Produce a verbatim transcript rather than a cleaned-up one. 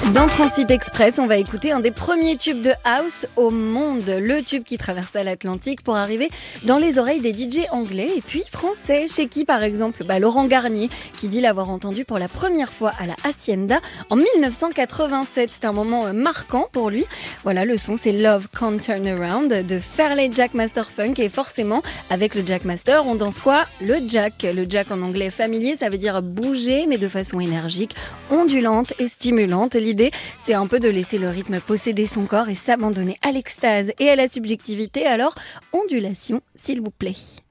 Dans Transfip Express, on va écouter un des premiers tubes de house au monde, le tube qui traversa l'Atlantique pour arriver dans les oreilles des D J anglais et puis français, chez qui par exemple bah, Laurent Garnier, qui dit l'avoir entendu pour la première fois à la Hacienda en dix-neuf cent quatre-vingt-sept. C'est un moment marquant pour lui. Voilà, le son, c'est Love Can't Turn Around de Fairley Jackmaster Funk, et forcément, avec le Jackmaster, on danse quoi ? Le jack. Le jack en anglais familier, ça veut dire bouger, mais de façon énergique, ondulante et stimulante. L'idée, c'est un peu de laisser le rythme posséder son corps et s'abandonner à l'extase et à la subjectivité. Alors, ondulation, s'il vous plaît.